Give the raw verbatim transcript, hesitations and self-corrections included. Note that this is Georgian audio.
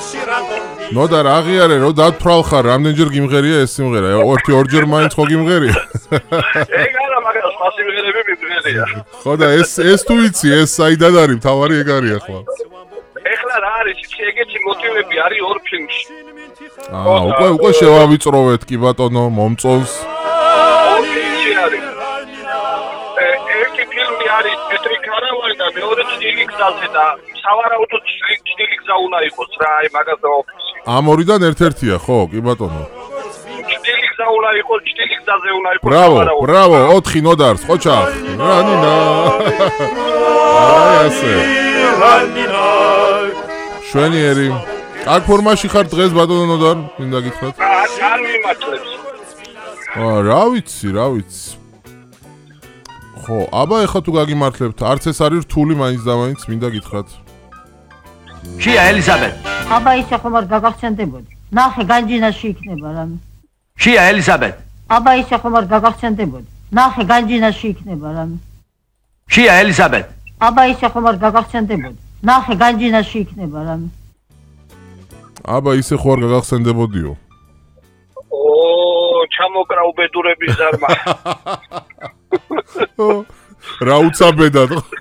ნოდა რა აღიარე რომ დათვალ ხარ რამდენჯერ გიმღერია ეს სიმღერა ერთი ორჯერ მაინც ხო გიმღერია ეგ არა მაგრამ სხვა სიმღერები მიმღერია ხო და ეს ეს თუ იცი ეს საიდან არის თავარი ეგ არის ახლა ეხლა რა არის იცი ეგეთი მოტივები არის ორ ფილმში აა უკვე უკვე შევავიწროვეთ კი ბატონო მომწონს ორ ფილმში არის ერთი ფილმი არის პეტრი ქარავანი და მეორე ჭრილი გზაზე და სავარაუდოდ ჭრილი გზა უნდა იყოს რა აი მაგას ოფისი ამ ორიდან ერთ-ერთია ხო კი ბატონო ჭრილი გზა უნდა იყოს ჭრილი გზაზე უნდა იყოს ბრავო ბრავო ოთხი ნოდარს ხო ჩახ რანინა აი ასე შვენიერი აქ ფორმაში ხარ დღეს ბატონო ნოდარ მინდა გითხრათ არ მიმართლებს აა რა ვიცი რა ვიცი ხო აბა ეხლა თუ გაგიმართლებთ არც ეს არის რთული მაინც და მაინც მინდა გითხრათ შია ელიზაბეთ აბა ისე ხომ არ გაგახსენდებოდი ნახე განჯინაში იქნება რამე შია ელიზაბეთ აბა ისე ხომ არ გაგახსენდებოდი ნახე განჯინაში იქნება რამე შია ელიზაბეთ აბა ისე ხომ არ გაგახსენდებოდი ნახე განჯინაში იქნება რამე აბა ისე ხო არ გაგახსენდებოდიო ო ჩამოკრა უბედურების ზარმა რა უცაბედად